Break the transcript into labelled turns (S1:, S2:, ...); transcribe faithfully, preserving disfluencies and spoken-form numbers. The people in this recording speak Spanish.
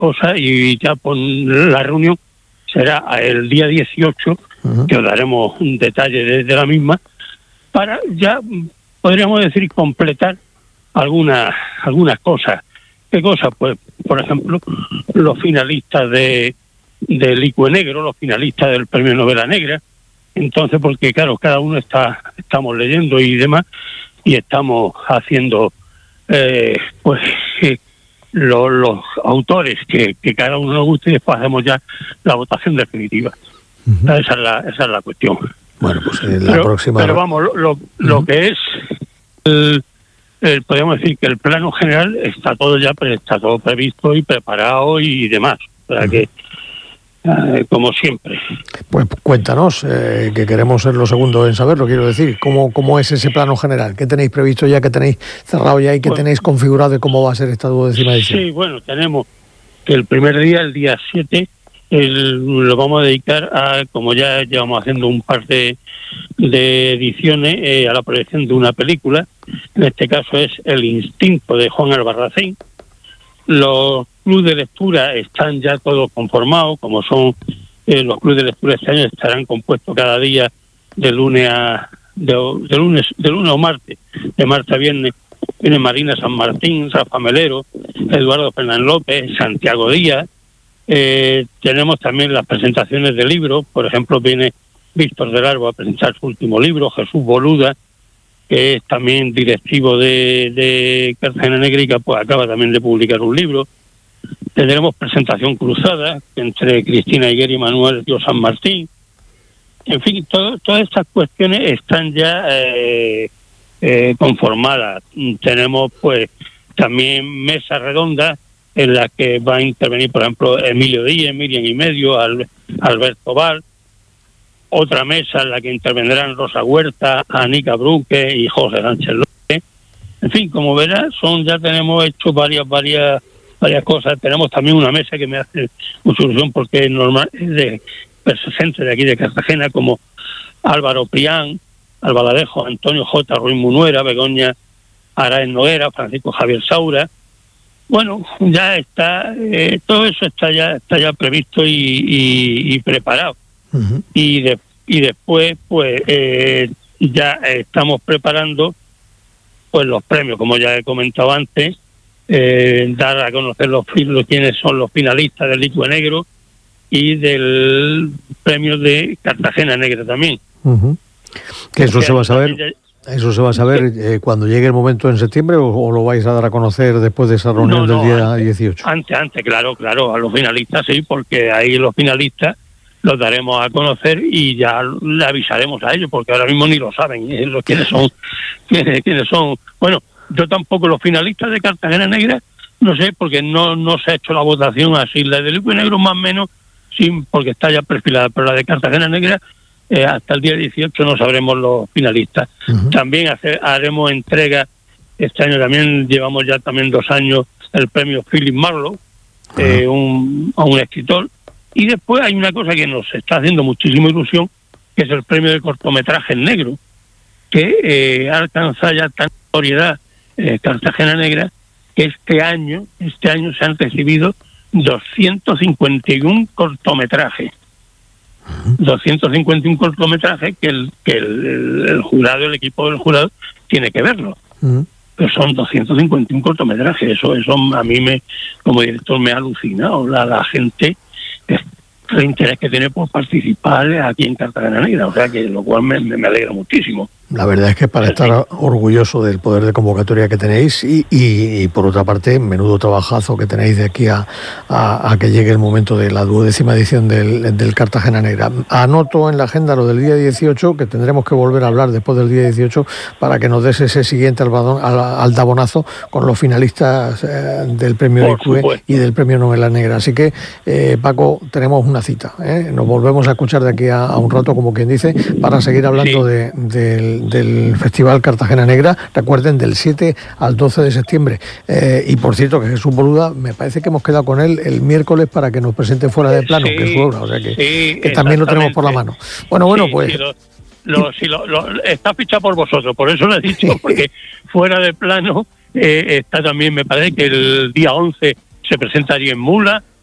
S1: cosas y ya por la reunión será el día dieciocho, uh-huh. que os daremos un detalle de, de la misma, para ya, podríamos decir, completar algunas algunas cosas. ¿Qué cosas? Pues, por ejemplo, los finalistas de del I C U E Negro, los finalistas del Premio Novela Negra. Entonces, porque claro, cada uno está estamos leyendo y demás, y estamos haciendo eh, pues eh, lo, los autores que, que cada uno nos guste, y después hacemos ya la votación definitiva. Uh-huh. Esa es la esa es la cuestión.
S2: Bueno, pues en la
S1: pero,
S2: próxima...
S1: Pero vamos, lo, lo, uh-huh. lo que es, el, el, podríamos decir que el plano general está todo ya pre, está todo previsto y preparado y demás. O sea uh-huh. que, eh, como siempre.
S2: Pues cuéntanos, eh, que queremos ser los segundos en saberlo, quiero decir, ¿cómo, cómo es ese plano general? ¿Qué tenéis previsto ya, qué tenéis cerrado ya y qué bueno, tenéis configurado de cómo va a ser esta duodécima edición?
S1: Sí, bueno, tenemos que el primer día, el día siete, el, lo vamos a dedicar a, como ya llevamos haciendo un par de, de ediciones, eh, a la proyección de una película. En este caso es El Instinto, de Juan Albarracín. Los clubes de lectura están ya todos conformados, como son eh, los clubes de lectura este año estarán compuestos cada día de lunes a de, de lunes de lunes o martes, de martes a viernes. Viene Marina San Martín, Rafa Melero, Eduardo Fernández López, Santiago Díaz. Eh, tenemos también las presentaciones de libros. Por ejemplo, viene Víctor del Arbo a presentar su último libro, Jesús Boluda, que es también directivo de, de Cartagena Negra y que pues, acaba también de publicar un libro. Tendremos presentación cruzada entre Cristina Higuera y Manuel Río San Martín. En fin, todo, todas estas cuestiones están ya eh, eh, conformadas. Tenemos pues también mesas redondas en las que va a intervenir, por ejemplo, Emilio Díez, Miriam y Medio, Al, Alberto Val. Otra mesa en la que intervendrán Rosa Huerta, Anica Bruque y José Sánchez López. En fin, como verás, son ya tenemos hecho varias varias varias cosas. Tenemos también una mesa que me hace mucha ilusión porque es normal, es de gente de aquí de Cartagena, como Álvaro Prián, Albaladejo, Antonio J. Ruiz Munuera, Begoña Araez Noguera, Francisco Javier Saura. Bueno, ya está, eh, todo eso está ya está ya previsto y, y, y preparado. Uh-huh. Y de, y después pues eh, ya estamos preparando pues los premios, como ya he comentado antes, eh, dar a conocer los, los quiénes son los finalistas del I C U E Negro y del premio de Cartagena Negra también.
S2: Uh-huh. Que eso se va a saber, eso se va a saber eh, cuando llegue el momento en septiembre, o, o lo vais a dar a conocer después de esa reunión no, no, del día
S1: antes,
S2: dieciocho.
S1: Antes, antes, claro, claro, a los finalistas sí, porque ahí los finalistas los daremos a conocer y ya le avisaremos a ellos, porque ahora mismo ni lo saben ¿eh? los quiénes son, quiénes, quiénes son. Bueno, yo tampoco, los finalistas de Cartagena Negra, no sé, porque no no se ha hecho la votación así, la del I C U E Negro más o menos, sí, porque está ya perfilada, pero la de Cartagena Negra, eh, hasta el día dieciocho no sabremos los finalistas. Uh-huh. También hace, haremos entrega, este año también llevamos ya también dos años, el premio Philip Marlowe, uh-huh. eh, un, a un escritor. Y después hay una cosa que nos está haciendo muchísima ilusión, que es el premio de cortometraje negro, que eh, ha alcanzado ya tanta notoriedad eh, Cartagena Negra, que este año, este año se han recibido doscientos cincuenta y uno cortometrajes. Uh-huh. doscientos cincuenta y uno cortometrajes que el que el, el, el jurado, el equipo del jurado, tiene que verlo. Uh-huh. Pero son doscientos cincuenta y uno cortometrajes. Eso, eso a mí me, como director, me ha alucinado. La, la gente, el interés que tiene por participar aquí en Cartagena Negra, o sea que lo cual me, me alegra muchísimo.
S2: La verdad es que para estar orgulloso del poder de convocatoria que tenéis y, y, y por otra parte, menudo trabajazo que tenéis de aquí a, a, a que llegue el momento de la duodécima edición del, del Cartagena Negra. Anoto en la agenda lo del día dieciocho, que tendremos que volver a hablar después del día dieciocho para que nos des ese siguiente albadón, al, aldabonazo con los finalistas eh, del premio I C U E y del premio Novela Negra. Así que, eh, Paco, tenemos una cita. ¿eh? Nos volvemos a escuchar de aquí a, a un rato, como quien dice, para seguir hablando sí. de, del del Festival Cartagena Negra, recuerden, del siete al doce de septiembre. Eh, y por cierto, que Jesús Boluda, me parece que hemos quedado con él el miércoles para que nos presente Fuera de Plano, sí, que es su obra, o sea que, sí, que también lo tenemos por la mano. Bueno, bueno, sí, pues...
S1: Sí, lo, lo, sí, lo, lo, está fichado por vosotros, por eso lo he dicho, porque Fuera de Plano eh, está también, me parece que el día once se presenta allí en Mula,